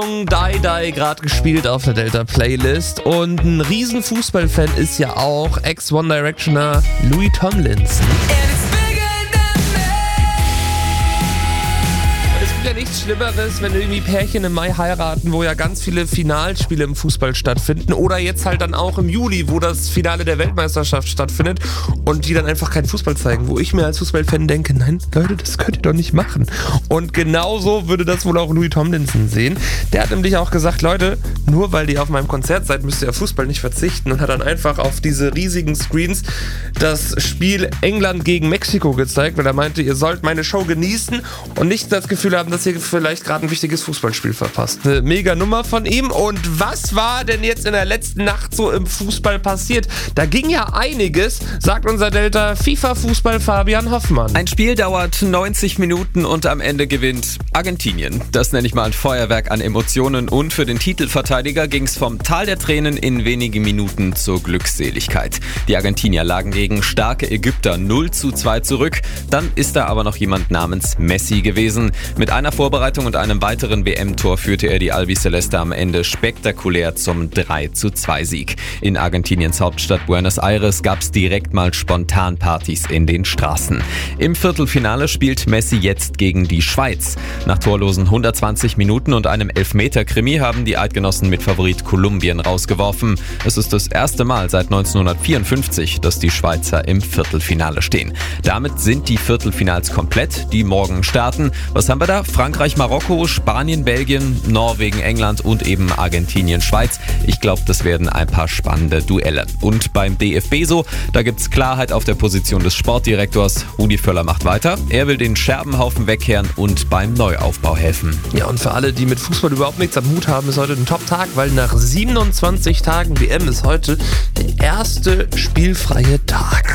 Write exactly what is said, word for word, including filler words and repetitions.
Die Die gerade gespielt auf der Delta Playlist und ein riesen Fußballfan ist ja auch Ex-One Directioner Louis Tomlinson. Es gibt ja nichts Schlimmeres, wenn irgendwie Pärchen im Mai heiraten, wo ja ganz viele Finalspiele im Fußball stattfinden oder jetzt halt dann auch im Juli, wo das Finale der Weltmeisterschaft stattfindet und die dann einfach keinen Fußball zeigen, wo ich mir als Fußballfan denke, nein, Leute, das könnt ihr doch nicht machen. Und genauso würde das wohl auch Louis Tomlinson sehen. Der hat nämlich auch gesagt, Leute, nur weil ihr auf meinem Konzert seid, müsst ihr auf Fußball nicht verzichten und hat dann einfach auf diese riesigen Screens das Spiel England gegen Mexiko gezeigt, weil er meinte, ihr sollt meine Show genießen und nicht das Gefühl haben, dass ihr vielleicht gerade ein wichtiges Fußballspiel verpasst. Eine mega Nummer von ihm. Und was war denn jetzt in der letzten Nacht so im Fußball passiert? Da ging ja einiges, sagt unser Delta FIFA-Fußball Fabian Hoffmann. Ein Spiel dauert neunzig Minuten und am Ende gewinnt Argentinien. Das nenne ich mal ein Feuerwerk an Emotionen und für den Titelverteidiger ging es vom Tal der Tränen in wenige Minuten zur Glückseligkeit. Die Argentinier lagen gegen starke Ägypter null zu zwei zurück. Dann ist da aber noch jemand namens Messi gewesen. Mit einer Vorbereitung und einem weiteren W M-Tor führte er die Albiceleste am Ende spektakulär zum drei zu zwei Sieg. In Argentiniens Hauptstadt Buenos Aires gab es direkt mal Spontanpartys in den Straßen. Im Viertelfinale spielt Messi jetzt gegen die Schweiz. Nach torlosen hundertzwanzig Minuten und einem Elfmeter-Krimi haben die Eidgenossen mit Favorit Kolumbien rausgeworfen. Es ist das erste Mal seit neunzehnhundertvierundfünfzig, dass die Schweizer im Viertelfinale stehen. Damit sind die Viertelfinals komplett, die morgen starten. Was haben wir da? Frankreich, Marokko, Spanien, Belgien, Norwegen, England und eben Argentinien, Schweiz. Ich glaube, das werden ein paar spannende Duelle. Und beim D F B so, da gibt's Klarheit auf der Position des Sportdirektors. Rudi Völler macht weiter. Er will den Scherbenhaufen wegkehren und beim Neuaufbau helfen. Ja, und für alle, die mit Fußball überhaupt nichts am Hut haben, ist heute ein Top-Tag, weil nach siebenundzwanzig Tagen W M ist heute der erste spielfreie Tag.